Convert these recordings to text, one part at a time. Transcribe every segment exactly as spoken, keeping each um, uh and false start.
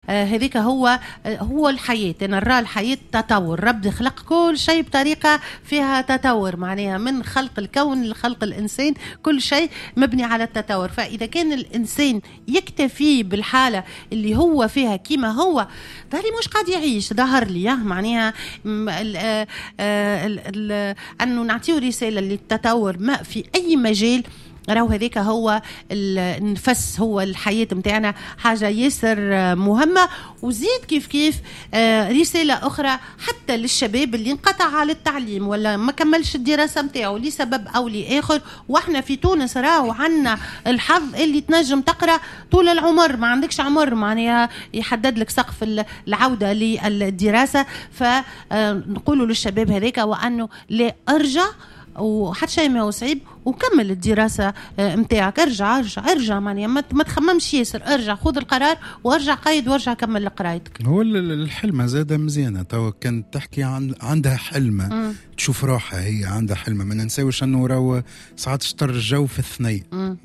هذيك هو هو الحياة. أنا نرى الحياة تطور، ربي خلق كل شيء بطريقة فيها تطور، معناها من خلق الكون لخلق الإنسان كل شيء مبني على التطور. فإذا كان الإنسان يكتفي بالحالة اللي هو فيها كيما هو ظهري مش قاعد يعيش، ظهر لي معناها أنه نعطيه رسالة للتطور ما في أي مجال. راهو هذيك هو النفس، هو الحياة متاعنا، حاجة ياسر مهمة. وزيد كيف كيف رسالة أخرى حتى للشباب اللي انقطع على التعليم ولا ما كملش الدراسة متاعه لسبب أو لآخر. وإحنا في تونس راهو عنا الحظ اللي تنجم تقرأ طول العمر، ما عندكش عمر معناها يحدد لك سقف العودة للدراسة. فنقولوا للشباب هذيك وأنه لا، أرجع وحتى شيء ما هو صعيب وكمل الدراسة متاعك، ارجع ارجع ارجع معناها ما تخممش ياسر، ارجع خذ القرار وارجع قيد وارجع كمل قرايتك. هو الحلمة زادة مزيانة، تو كانت تحكي عن عندها حلمة م. تشوف روحها هي عندها حلمة. ما ننساوش انه راهو ساعات شطر الجو في الثني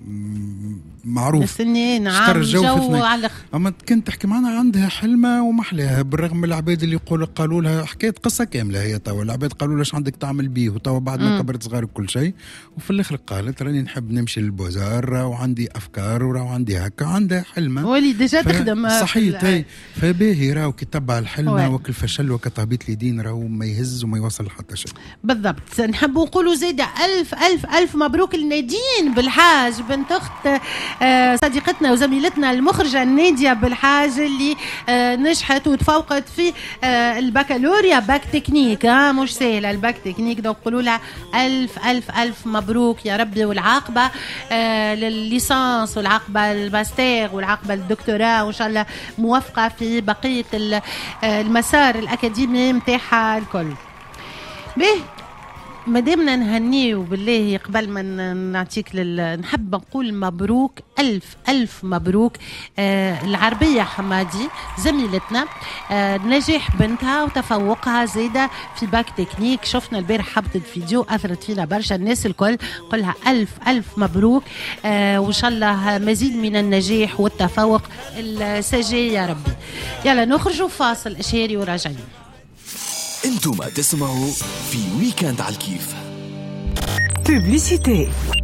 معروف السنين عام الجو على اما كنت تحكي معنا عندها حلمة ومحلاها، بالرغم من العباد اللي يقول قالوا لها حكاية قصة كاملة. هي تو العباد قالوا لها عندك تعمل بيه، وتو بعد ما كبرت صغار كل شيء، وفي الاخر قالت راني نحب نمشي للبوزار وعندي افكار وعندي هكا، عندها حلمه ولي ديجا تخدم صحيح. هي فباهي راهو كتبع الحلمه وكل فشل وكتهبيط لدين راهو ما يهز وما يوصل حتى شيء. بالضبط. نحب نقولوا زيادة ألف ألف ألف مبروك لنادين بالحاج بنت أخت صديقتنا وزميلتنا المخرجة نادية بالحاج اللي نجحت وتفوقت في البكالوريا باك تكنيك. مش سهلة الباك تكنيك، دو نقولوا لها ألف ألف ألف مبروك يا ربي. والعاقبة للليسانس والعاقبة الماستر والعاقبة الدكتوراه، وإن شاء الله موفقة في بقية المسار الأكاديمي متاعها الكل. به مادامنا نهنيه بالله قبل ما نعطيك لل... نحب نقول مبروك ألف ألف مبروك آه العربية حمادي زميلتنا، آه نجاح بنتها وتفوقها زيادة في باك تكنيك. شفنا البارح حبت الفيديو أثرت فينا برشا الناس الكل، قلها ألف ألف مبروك آه وإن شاء الله مزيد من النجاح والتفوق السجي يا ربي. يلا نخرجوا فاصل إشاري وراجعين. انتم تسمعوا في ويكند على الكيف. Publicité.